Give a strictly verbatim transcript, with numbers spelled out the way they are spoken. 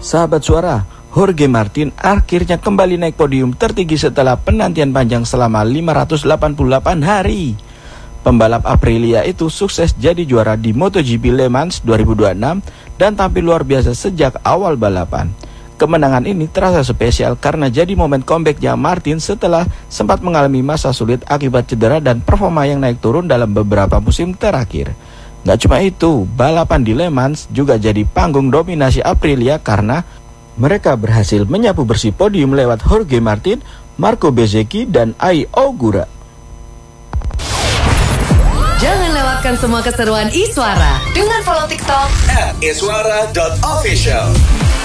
Sahabat suara, Jorge Martin akhirnya kembali naik podium tertinggi setelah penantian panjang selama lima ratus delapan puluh delapan hari. Pembalap Aprilia itu sukses jadi juara di MotoGP Le Mans dua ribu dua puluh enam dan tampil luar biasa sejak awal balapan. Kemenangan ini terasa spesial karena jadi momen comebacknya Martin setelah sempat mengalami masa sulit akibat cedera dan performa yang naik turun dalam beberapa musim terakhir. Gak cuma itu, balapan di Le Mans juga jadi panggung dominasi Aprilia karena mereka berhasil menyapu bersih podium lewat Jorge Martin, Marco Bezzecchi, dan Ai Ogura. Jangan lewatkan semua keseruan Iswara dengan follow TikTok at iswara dot official.